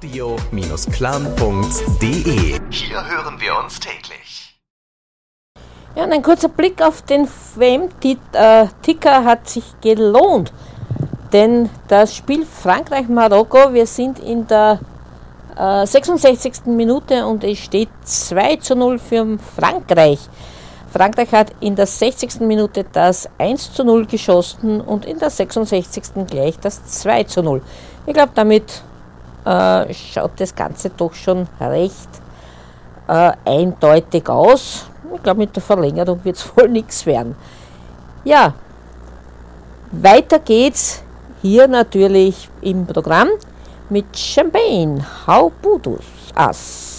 radio-klan.de. Hier hören wir uns täglich. Ja, und ein kurzer Blick auf den WM-Ticker hat sich gelohnt, denn das Spiel Frankreich-Marokko, wir sind in der 66. Minute und es steht 2:0 für Frankreich. Frankreich hat in der 60. Minute das 1:0 geschossen und in der 66. gleich das 2:0. Ich glaube, damit schaut das Ganze doch schon recht eindeutig aus. Ich glaube, mit der Verlängerung wird es wohl nichts werden. Ja, weiter geht's hier natürlich im Programm mit Champagne. How Budus Us.